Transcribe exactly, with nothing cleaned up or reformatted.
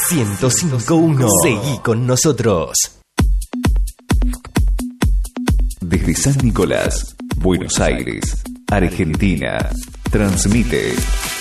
ciento cinco punto uno. Seguí con nosotros. Desde San Nicolás, Buenos Aires, Argentina, transmite